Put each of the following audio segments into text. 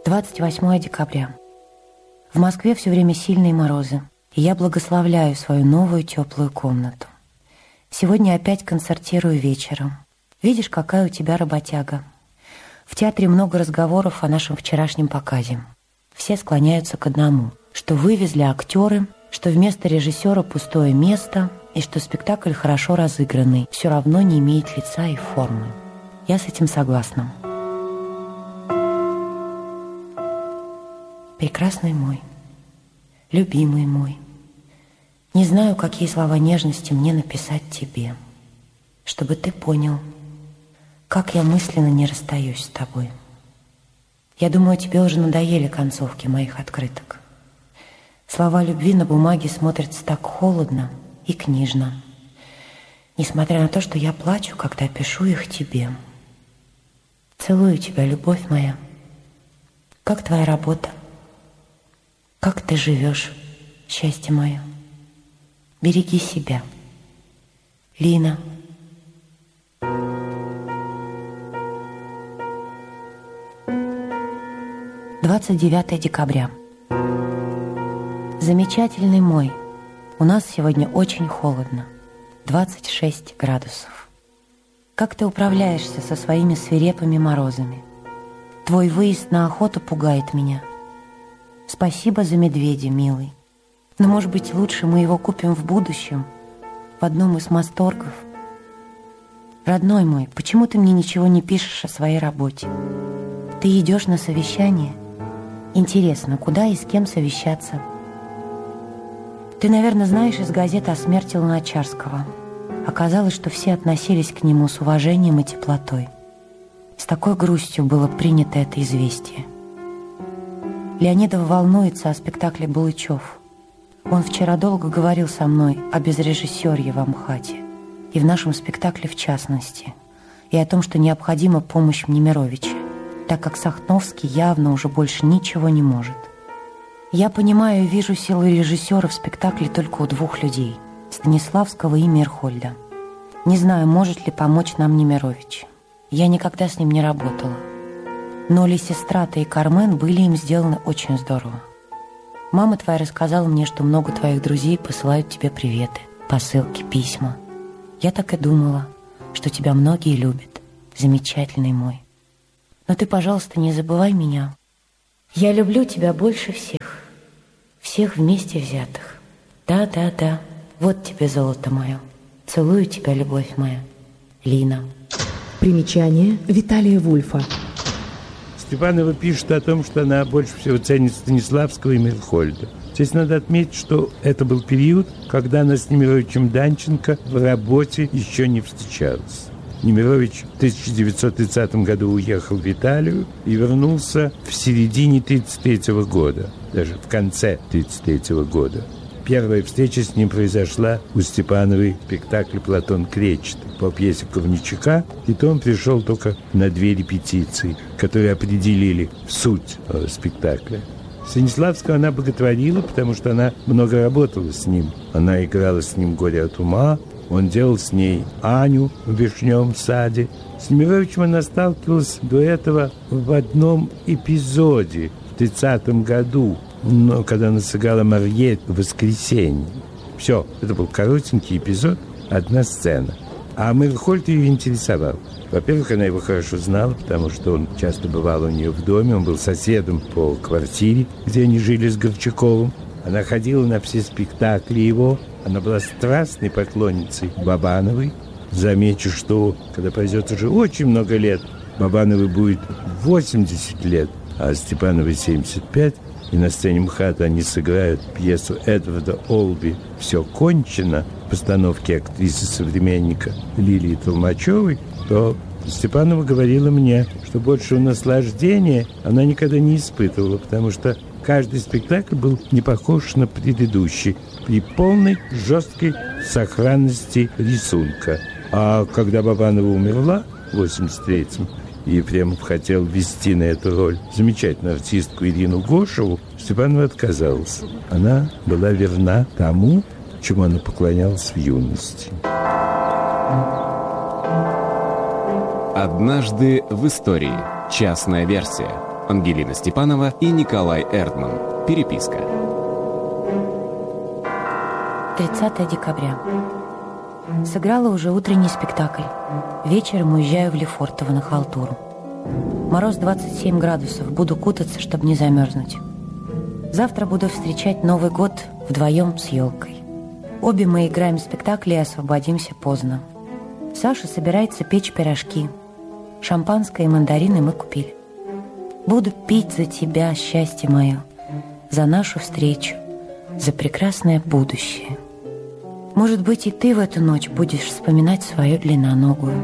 28 декабря. В Москве все время сильные морозы, и я благословляю свою новую теплую комнату. Сегодня опять концертирую вечером. Видишь, какая у тебя работяга. В театре много разговоров о нашем вчерашнем показе. Все склоняются к одному, что вывезли актеры, что вместо режиссера пустое место, и что спектакль хорошо разыгранный, все равно не имеет лица и формы. Я с этим согласна. Прекрасный мой, любимый мой, не знаю, какие слова нежности мне написать тебе, чтобы ты понял, как я мысленно не расстаюсь с тобой. Я думаю, тебе уже надоели концовки моих открыток. Слова любви на бумаге смотрятся так холодно и книжно, несмотря на то, что я плачу, когда пишу их тебе. Целую тебя, любовь моя. Как твоя работа? Как ты живешь, счастье мое? Береги себя. Лина. Двадцать 9 декабря. Замечательный мой, у нас сегодня очень холодно, 26 градусов. Как ты управляешься со своими свирепыми морозами? Твой выезд на охоту пугает меня. Спасибо за медведя, милый. Но, может быть, лучше мы его купим в будущем, в одном из масторгов. Родной мой, почему ты мне ничего не пишешь о своей работе? Ты идешь на совещание? Интересно, куда и с кем совещаться? Ты, наверное, знаешь из газеты о смерти Луначарского. Оказалось, что все относились к нему с уважением и теплотой. С такой грустью было принято это известие. Леонидов волнуется о спектакле «Булычев». Он вчера долго говорил со мной о безрежиссерье в Амхате, и в нашем спектакле в частности, и о том, что необходима помощь Немировича, так как Сахновский явно уже больше ничего не может. Я понимаю и вижу силу режиссера в спектакле только у двух людей – Станиславского и Мейерхольда. Не знаю, может ли помочь нам Немирович. Я никогда с ним не работала. Но Лисистрата и Кармен были им сделаны очень здорово. Мама твоя рассказала мне, что много твоих друзей посылают тебе приветы, посылки, письма. Я так и думала, что тебя многие любят, замечательный мой. Но ты, пожалуйста, не забывай меня. Я люблю тебя больше всех, всех вместе взятых. Да, да, да, вот тебе золото мое. Целую тебя, любовь моя. Лина. Примечание Виталия Вульфа. Степанова пишет о том, что она больше всего ценит Станиславского и Мейерхольда. Здесь надо отметить, что это был период, когда она с Немировичем Данченко в работе еще не встречалась. Немирович в 1930 году уехал в Италию и вернулся в середине 1933 года, даже в конце 1933 года. Первая встреча с ним произошла у Степановой в спектакле «Платон Кречет» по пьесе Ковничука, и то он пришел только на 2 репетиции, которые определили суть спектакля. Станиславского она боготворила, потому что она много работала с ним. Она играла с ним «Горе от ума», он делал с ней Аню в «Вишневом саде». С Немировичем она сталкивалась до этого в одном эпизоде в 1930 году, но когда она сыграла Марьет в «Воскресенье». Все, это был коротенький эпизод, одна сцена. А Мейерхольд ее интересовал. Во-первых, она его хорошо знала, потому что он часто бывал у нее в доме, он был соседом по квартире, где они жили с Горчаковым. Она ходила на все спектакли его, она была страстной поклонницей Бабановой. Замечу, что когда пройдет уже очень много лет, Бабановой будет 80 лет, а Степановой 75, и на сцене МХАТа они сыграют пьесу Эдварда Олби «Все кончено» в постановке актрисы современника Лилии Толмачевой, то Степанова говорила мне, что большего наслаждения она никогда не испытывала, потому что каждый спектакль был не похож на предыдущий при полной жесткой сохранности рисунка. А когда Бабанова умерла в 83-м, и Ефремов хотел ввести на эту роль замечательную артистку Ирину Гошеву, Степанова отказалась. Она была верна тому, чему она поклонялась в юности. «Однажды в истории». Частная версия. Ангелина Степанова и Николай Эрдман. Переписка. 30 декабря. Сыграла уже утренний спектакль. Вечером уезжаю в Лефортово на халтуру. Мороз 27 градусов. Буду кутаться, чтобы не замерзнуть. Завтра буду встречать Новый год вдвоем с елкой. Обе мы играем в спектакле и освободимся поздно. Саша собирается печь пирожки. Шампанское и мандарины мы купили. Буду пить за тебя, счастье мое, за нашу встречу, за прекрасное будущее. Может быть, и ты в эту ночь будешь вспоминать свою длинноногую.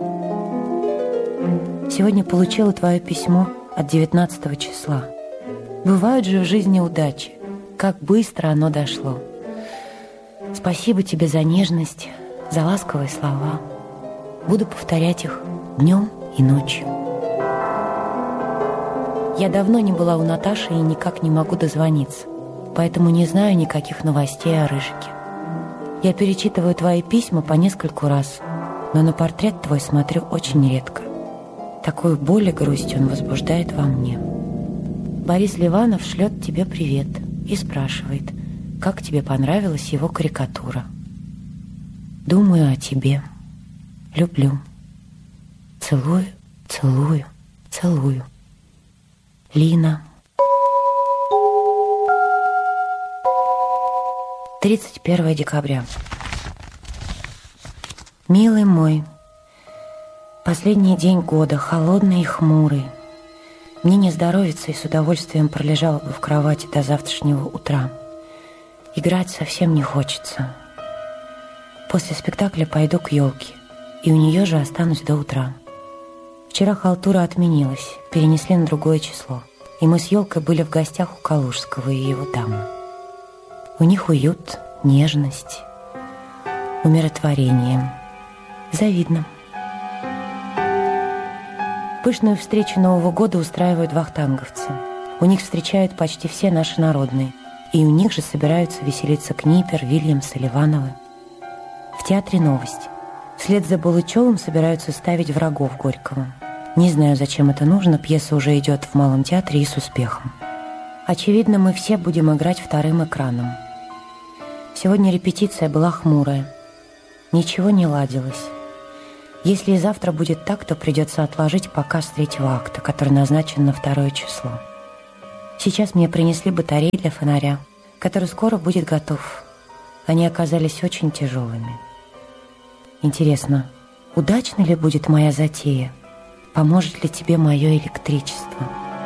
Сегодня получила твое письмо от 19 числа. Бывают же в жизни удачи. Как быстро оно дошло. Спасибо тебе за нежность, за ласковые слова. Буду повторять их днем и ночью. Я давно не была у Наташи и никак не могу дозвониться, поэтому не знаю никаких новостей о Рыжике. Я перечитываю твои письма по нескольку раз, но на портрет твой смотрю очень редко. Такую боль и грусть он возбуждает во мне. Борис Ливанов шлет тебе привет и спрашивает, как тебе понравилась его карикатура. Думаю о тебе. Люблю. Целую, целую, целую. Лина. 31 декабря. Милый мой, последний день года, холодный и хмурый. Мне не здоровится, и с удовольствием пролежала бы в кровати до завтрашнего утра. Играть совсем не хочется. После спектакля пойду к елке, и у нее же останусь до утра. Вчера халтура отменилась, перенесли на другое число, и мы с елкой были в гостях у Калужского и его дамы. У них уют, нежность, умиротворение. Завидно. Пышную встречу Нового года устраивают вахтанговцы. У них встречают почти все наши народные, и у них же собираются веселиться Книпер, Вильямс и Ливановы. В театре новость. Вслед за Булычевым собираются ставить «Врагов» Горького. Не знаю, зачем это нужно, пьеса уже идет в Малом театре и с успехом. Очевидно, мы все будем играть вторым экраном. Сегодня репетиция была хмурая. Ничего не ладилось. Если и завтра будет так, то придется отложить показ третьего акта, который назначен на 2 число. Сейчас мне принесли батареи для фонаря, который скоро будет готов. Они оказались очень тяжелыми. Интересно, удачна ли будет моя затея? Поможет ли тебе мое электричество?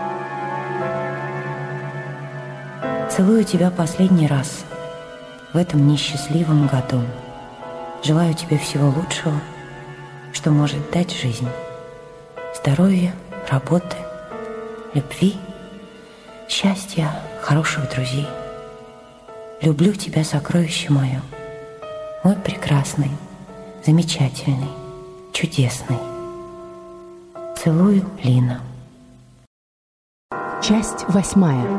Целую тебя последний раз в этом несчастливом году. Желаю тебе всего лучшего, что может дать жизнь. Здоровья, работы, любви, счастья, хороших друзей. Люблю тебя, сокровище мое, мой прекрасный, замечательный, чудесный. Целую, Лина. Часть 8.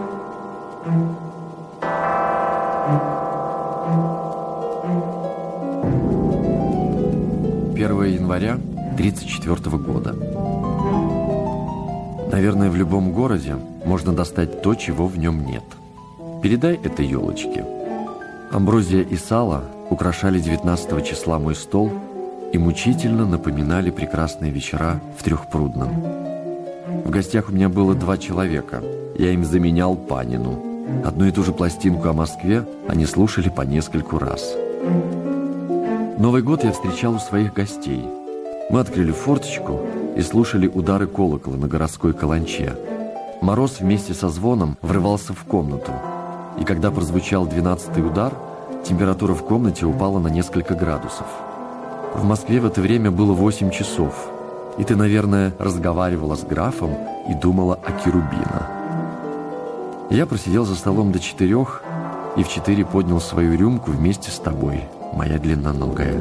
Января 1934 года. Наверное, в любом городе можно достать то, чего в нем нет. Передай это елочке. Амброзия и сало украшали 19 числа мой стол и мучительно напоминали прекрасные вечера в Трехпрудном. В гостях у меня было 2 человека. Я им заменял Панину. Одну и ту же пластинку о Москве они слушали по нескольку раз. Новый год я встречал у своих гостей. Мы открыли форточку и слушали удары колокола на городской каланче. Мороз вместе со звоном врывался в комнату. И когда прозвучал 12-й удар, температура в комнате упала на несколько градусов. В Москве в это время было 8 часов. И ты, наверное, разговаривала с графом и думала о Керубина. Я просидел за столом до 4 и в 4 поднял свою рюмку вместе с тобой, моя длинноногая.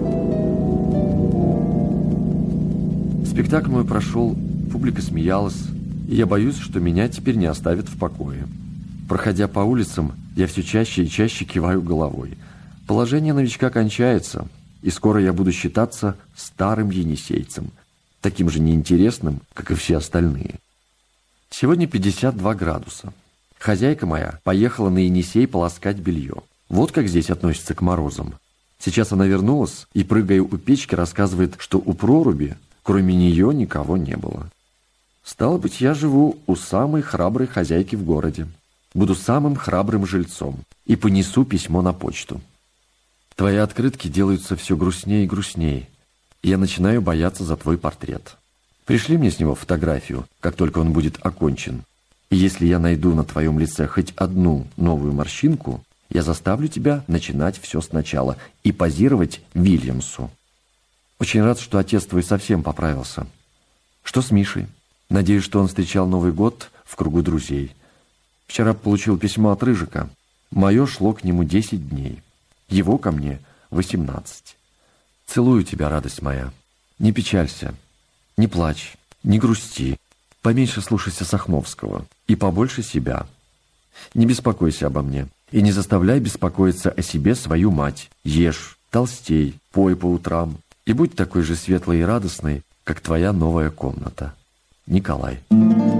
Спектакль мой прошел, публика смеялась, и я боюсь, что меня теперь не оставят в покое. Проходя по улицам, я все чаще и чаще киваю головой. Положение новичка кончается, и скоро я буду считаться старым енисейцем, таким же неинтересным, как и все остальные. Сегодня 52 градуса. Хозяйка моя поехала на Енисей полоскать белье. Вот как здесь относятся к морозам. Сейчас она вернулась и, прыгая у печки, рассказывает, что у проруби, кроме нее, никого не было. Стало быть, я живу у самой храброй хозяйки в городе. Буду самым храбрым жильцом и понесу письмо на почту. Твои открытки делаются все грустнее и грустнее. И я начинаю бояться за твой портрет. Пришли мне с него фотографию, как только он будет окончен. И если я найду на твоем лице хоть одну новую морщинку, я заставлю тебя начинать все сначала и позировать Вильямсу. Очень рад, что отец твой совсем поправился. Что с Мишей? Надеюсь, что он встречал Новый год в кругу друзей. Вчера получил письмо от Рыжика. Мое шло к нему 10 дней. Его ко мне 18. Целую тебя, радость моя. Не печалься, не плачь, не грусти. Поменьше слушайся Сахновского и побольше себя. Не беспокойся обо мне и не заставляй беспокоиться о себе свою мать. Ешь, толстей, пой по утрам и будь такой же светлой и радостной, как твоя новая комната. Николай.